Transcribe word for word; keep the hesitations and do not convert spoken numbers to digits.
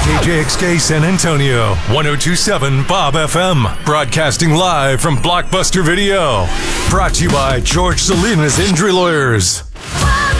K J X K San Antonio, one oh two point seven Bob F M, broadcasting live from Blockbuster Video. Brought to you by George Salinas Injury Lawyers.